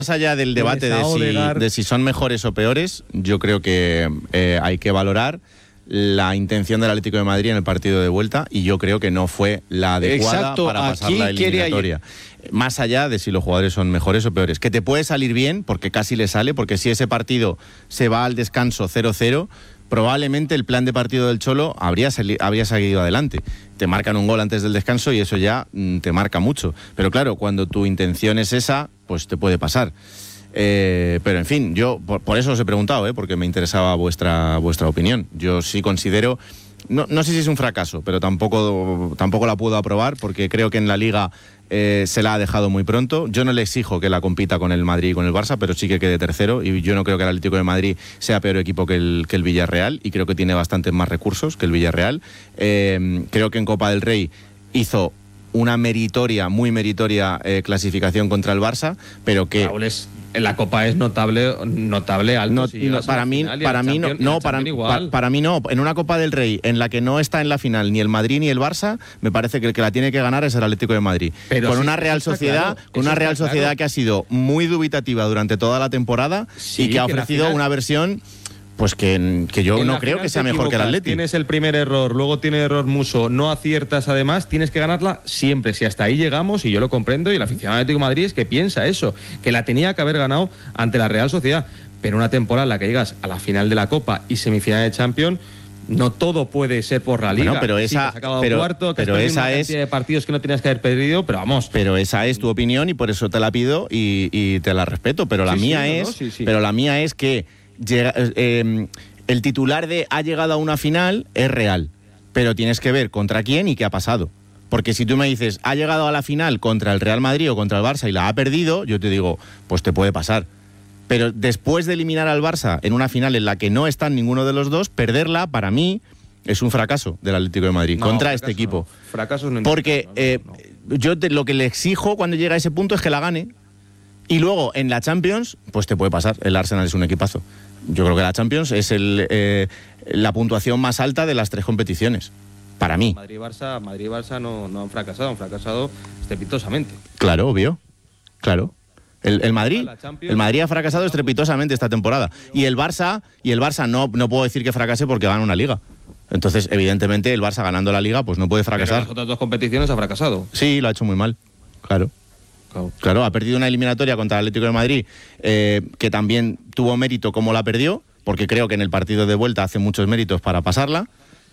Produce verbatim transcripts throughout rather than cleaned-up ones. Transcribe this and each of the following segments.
Más allá del debate de si, de si son mejores o peores, yo creo que eh, hay que valorar la intención del Atlético de Madrid en el partido de vuelta, y yo creo que no fue la adecuada. Exacto, para pasar la eliminatoria. Más allá de si los jugadores son mejores o peores. Que te puede salir bien, porque casi le sale, porque si ese partido se va al descanso cero cero, probablemente el plan de partido del Cholo habría, sali- habría seguido adelante. Te marcan un gol antes del descanso y eso ya mm, te marca mucho. Pero claro, cuando tu intención es esa, pues te puede pasar. Eh, pero en fin, yo por, por eso os he preguntado, ¿eh? Porque me interesaba vuestra, vuestra opinión. Yo sí considero, no, no sé si es un fracaso, pero tampoco, tampoco la puedo aprobar, porque creo que en la Liga eh, se la ha dejado muy pronto. Yo no le exijo que la compita con el Madrid y con el Barça, pero sí que quede tercero, y yo no creo que el Atlético de Madrid sea peor equipo que el, que el Villarreal, y creo que tiene bastantes más recursos que el Villarreal. Eh, creo que en Copa del Rey hizo una meritoria, muy meritoria eh, clasificación contra el Barça, pero que... Raúl, es, en la Copa es notable, notable alto. No, si no, para mí, para mí no, no para, para, para mí no. En una Copa del Rey en la que no está en la final ni el Madrid ni el Barça, me parece que el que la tiene que ganar es el Atlético de Madrid. Pero con sí, una Real Sociedad, claro, con una Real Sociedad claro. que ha sido muy dubitativa durante toda la temporada, sí, y que ha ofrecido que final... una versión. Pues que, que yo en no creo que sea mejor que el Atleti. Tienes el primer error, luego tiene error Muso, no aciertas además, tienes que ganarla siempre. Si hasta ahí llegamos, y yo lo comprendo, y el aficionado del Atlético de Madrid es que piensa eso, que la tenía que haber ganado ante la Real Sociedad. Pero una temporada en la que llegas a la final de la Copa y semifinal de Champions, no todo puede ser por la Liga. Bueno, pero esa, sí, que has acabado pero, cuarto, que pero has esa una es cantidad de partidos que no tenías que haber perdido, pero vamos. Pero esa es tu opinión y por eso te la pido y, y te la respeto. Pero la sí, mía sí, es, no, no, sí, sí. pero la mía es que llega, eh, el titular de ha llegado a una final es real, pero tienes que ver contra quién y qué ha pasado. Porque si tú me dices, ha llegado a la final contra el Real Madrid o contra el Barça y la ha perdido, yo te digo, pues te puede pasar. Pero después de eliminar al Barça en una final en la que no está ninguno de los dos, perderla, para mí, es un fracaso del Atlético de Madrid, no, contra fracaso, este equipo. No. Fracasos no. Porque no, no, eh, no. yo te, lo que le exijo cuando llega a ese punto es que la gane. Y luego, en la Champions, pues te puede pasar. El Arsenal es un equipazo. Yo creo que la Champions es el, eh, la puntuación más alta de las tres competiciones, para mí. Madrid y Barça, Madrid y Barça no, no han fracasado, han fracasado estrepitosamente. Claro, obvio, claro. El, el Madrid, el Madrid ha fracasado estrepitosamente esta temporada. Y el Barça, y el Barça no, no puedo decir que fracase porque gana una Liga. Entonces, evidentemente, el Barça ganando la Liga, pues no puede fracasar. Pero en las otras dos competiciones ha fracasado. Sí, lo ha hecho muy mal, claro. Claro. claro, ha perdido una eliminatoria contra el Atlético de Madrid, eh, que también tuvo mérito como la perdió, porque creo que en el partido de vuelta hace muchos méritos para pasarla.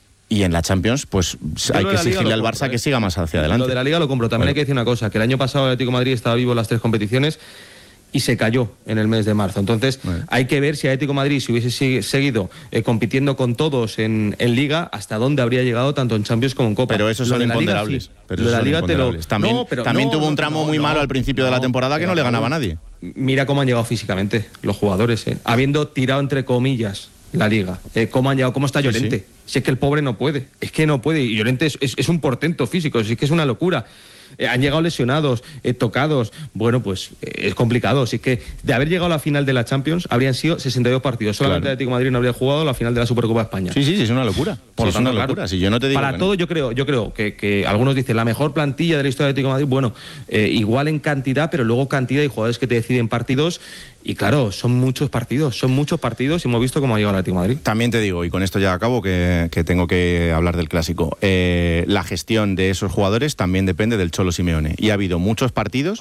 Y en la Champions, pues yo hay que exigirle al Barça compro, ¿eh? que siga más hacia adelante. Lo de la Liga lo compro. También bueno. hay que decir una cosa, que el año pasado el Atlético de Madrid estaba vivo en las tres competiciones y se cayó en el mes de marzo. Entonces, bueno. hay que ver si el Atlético de Madrid, si hubiese seguido eh, compitiendo con todos en, en Liga, hasta dónde habría llegado tanto en Champions como en Copa. Pero esos son imponderables. Sí. Pero lo de la Liga te lo... También, no, pero también no, tuvo un no, tramo no, muy no, malo al principio no, de la temporada que no le ganaba a nadie. Mira cómo han llegado físicamente los jugadores, eh. habiendo tirado entre comillas la Liga. Eh, ¿Cómo han llegado? ¿Cómo está Llorente? Sí, sí. Si es que el pobre no puede. Es que no puede. Y Llorente es, es, es un portento físico. Si es que es una locura. Eh, han llegado lesionados, eh, tocados. Bueno, pues eh, es complicado. Así que de haber llegado a la final de la Champions habrían sido sesenta y dos partidos. Solamente claro. el Atlético de Madrid no habría jugado la final de la Supercopa de España. Sí, sí, sí, es una locura. Por sí, es una claro, locura. Si yo no te digo para todo, no. yo creo, yo creo que, que algunos dicen la mejor plantilla de la historia del Atlético de Madrid. Bueno, eh, igual en cantidad, pero luego cantidad y jugadores que te deciden partidos. Y claro, son muchos partidos, son muchos partidos y hemos visto cómo ha llegado el Atlético de Madrid. También te digo, y con esto ya acabo, que, que tengo que hablar del clásico. Eh, la gestión de esos jugadores también depende del Cholo Simeone. Y ha habido muchos partidos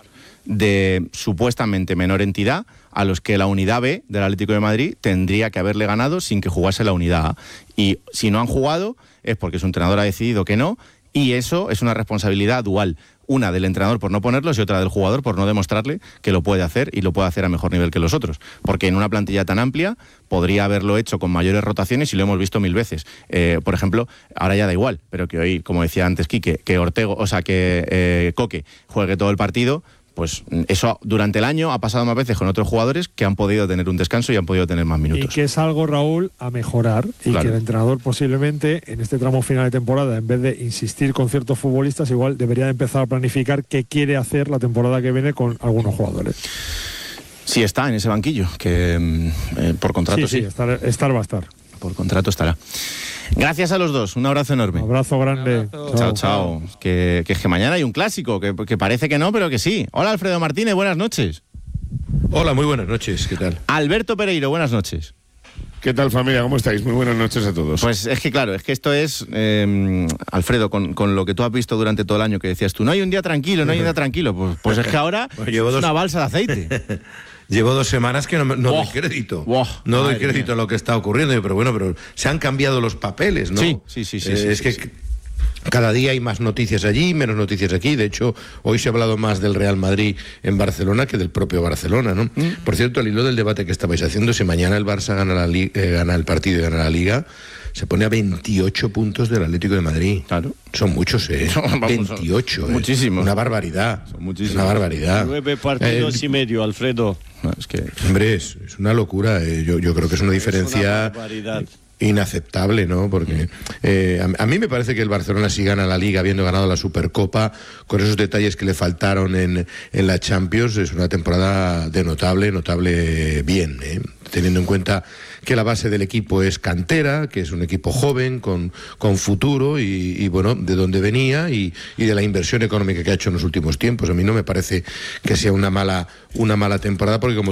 de supuestamente menor entidad a los que la unidad B del Atlético de Madrid tendría que haberle ganado sin que jugase la unidad A. Y si no han jugado es porque su entrenador ha decidido que no, y eso es una responsabilidad dual. Una del entrenador por no ponerlos y otra del jugador por no demostrarle que lo puede hacer y lo puede hacer a mejor nivel que los otros. Porque en una plantilla tan amplia podría haberlo hecho con mayores rotaciones y lo hemos visto mil veces. Eh, por ejemplo, ahora ya da igual, pero que hoy, como decía antes Quique, que Ortego, o sea, que eh, Coque juegue todo el partido, pues eso durante el año ha pasado más veces con otros jugadores que han podido tener un descanso y han podido tener más minutos. Y que es algo, Raúl, a mejorar y claro. que el entrenador posiblemente en este tramo final de temporada, en vez de insistir con ciertos futbolistas, igual debería empezar a planificar qué quiere hacer la temporada que viene con algunos jugadores. Sí está en ese banquillo, que eh, por contrato sí. Sí, sí, estar, estar va a estar. Por contrato estará. Gracias a los dos, un abrazo enorme. Un abrazo grande. Un abrazo. Chao, chao. Que, que es que mañana hay un clásico, que, que parece que no, pero que sí. Hola, Alfredo Martínez, buenas noches. Hola, muy buenas noches, ¿qué tal? Alberto Pereiro, buenas noches. ¿Qué tal, familia? ¿Cómo estáis? Muy buenas noches a todos. Pues es que claro, es que esto es, eh, Alfredo, con, con lo que tú has visto durante todo el año, que decías tú, no hay un día tranquilo, no hay un día tranquilo, pues, pues es que ahora bueno, llevo es dos... una balsa de aceite. Llevo dos semanas que no, no oh, doy crédito. Oh, no doy crédito mía. a lo que está ocurriendo, pero bueno, pero se han cambiado los papeles, ¿no? Sí, sí, sí. sí, eh, sí es sí, que sí. cada día hay más noticias allí, menos noticias aquí. De hecho, hoy se ha hablado más del Real Madrid en Barcelona que del propio Barcelona, ¿no? Mm. Por cierto, al hilo del debate que estabais haciendo, si mañana el Barça gana, la li- eh, gana el partido y gana la Liga, se pone a veintiocho puntos del Atlético de Madrid. Claro. Son muchos, ¿eh? Son, vamos, veintiocho. Son muchísimos. Una barbaridad. Son muchísimos. Una barbaridad. Nueve partidos eh, y medio, Alfredo. No, es que... Hombre, es, es una locura. Eh. Yo, yo creo que es una diferencia... Es una barbaridad. Inaceptable, ¿no? Porque eh, a, a mí me parece que el Barcelona, si gana la Liga habiendo ganado la Supercopa, con esos detalles que le faltaron en, en la Champions, es una temporada de notable, notable bien, ¿eh? Teniendo en cuenta que la base del equipo es cantera, que es un equipo joven, con, con futuro, y, y bueno, de dónde venía y, y de la inversión económica que ha hecho en los últimos tiempos. A mí no me parece que sea una mala, una mala temporada, porque como